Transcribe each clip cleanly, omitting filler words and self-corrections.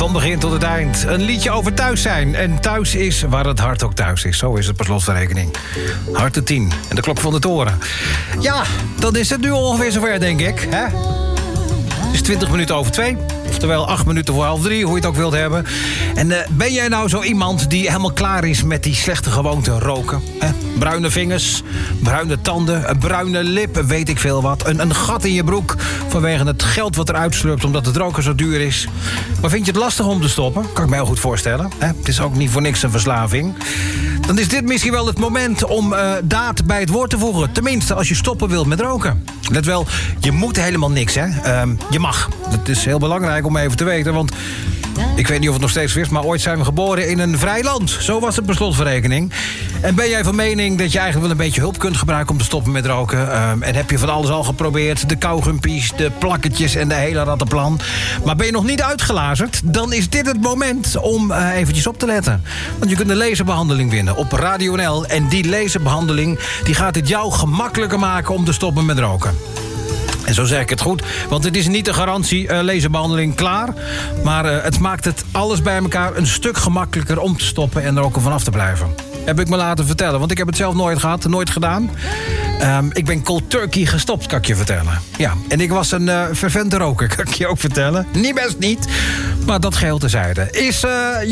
Van begin tot het eind. Een liedje over thuis zijn. En thuis is waar het hart ook thuis is. Zo is het per slot van rekening. Hart de 10 en de klok van de toren. Ja, dan is het nu ongeveer zover, denk ik. Hè? Het is 20 minuten over 2. Oftewel 8 minuten voor 2:30, hoe je het ook wilt hebben. En ben jij nou zo iemand die helemaal klaar is met die slechte gewoonte roken? Hè? Bruine vingers, bruine tanden, een bruine lip, weet ik veel wat. Een gat in je broek vanwege het geld wat eruit slurpt omdat het roken zo duur is. Maar vind je het lastig om te stoppen? Kan ik me heel goed voorstellen. Hè? Het is ook niet voor niks een verslaving. Dan is dit misschien wel het moment om daad bij het woord te voegen. Tenminste, als je stoppen wilt met roken. Let wel, je moet helemaal niks, hè. Je mag. Dat is heel belangrijk om even te weten, want ik weet niet of het nog steeds is, maar ooit zijn we geboren in een vrij land. Zo was het per slot van rekening. En ben jij van mening dat je eigenlijk wel een beetje hulp kunt gebruiken om te stoppen met roken? En heb je van alles al geprobeerd? De kauwgumpies, de plakketjes en de hele rattenplan. Maar ben je nog niet uitgelazerd? Dan is dit het moment om eventjes op te letten. Want je kunt een laserbehandeling winnen op Radio NL. En die laserbehandeling die gaat het jou gemakkelijker maken om te stoppen met roken. En zo zeg ik het goed, want het is niet de garantie laserbehandeling klaar. Maar het maakt het alles bij elkaar een stuk gemakkelijker om te stoppen en er ook vanaf te blijven. Heb ik me laten vertellen, want ik heb het zelf nooit gehad, nooit gedaan. Ik ben cold turkey gestopt, kan ik je vertellen. Ja, en ik was een fervente roker, kan ik je ook vertellen. Niet best niet, maar dat geheel terzijde. Is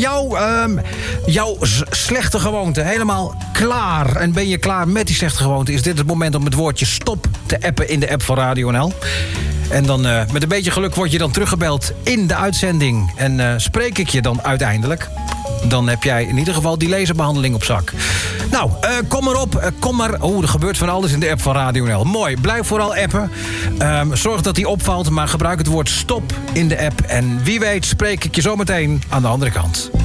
jouw slechte gewoonte helemaal klaar? En ben je klaar met die slechte gewoonte? Is dit het moment om het woordje stop te appen in de app van Radio NL? En dan met een beetje geluk word je dan teruggebeld in de uitzending. En spreek ik je dan uiteindelijk? Dan heb jij in ieder geval die laserbehandeling op zak. Nou, kom maar op. Kom maar. Oh, er gebeurt van alles in de app van Radio NL. Mooi. Blijf vooral appen. Zorg dat die opvalt, maar gebruik het woord stop in de app. En wie weet spreek ik je zometeen aan de andere kant.